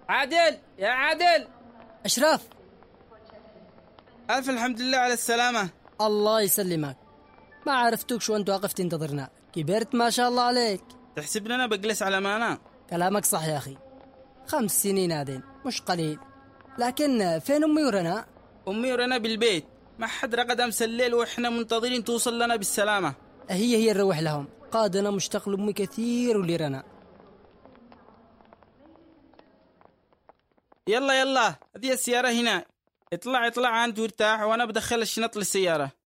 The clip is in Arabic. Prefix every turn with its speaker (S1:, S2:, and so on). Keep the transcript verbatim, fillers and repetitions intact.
S1: عادل يا عادل.
S2: أشرف،
S1: ألف الحمد لله على السلامة.
S2: الله يسلمك. ما عرفتك شو أنت وقفت انتظرنا، كبرت ما شاء الله عليك.
S1: تحسب لنا بجلس على مانا؟
S2: كلامك صح يا أخي، خمس سنين هذين مش قليل. لكن فين أمي ورنا؟
S1: أمي ورنا بالبيت، ما حد رقد أمس الليل وإحنا منتظرين توصل لنا بالسلامة.
S2: هي هي نروح لهم، قاد أنا مشتاق لأمي كثير ولرنا.
S1: يلا يلا، هذه السيارة هنا، اطلع اطلع أنت وارتاح وأنا بدخل الشنط للسيارة.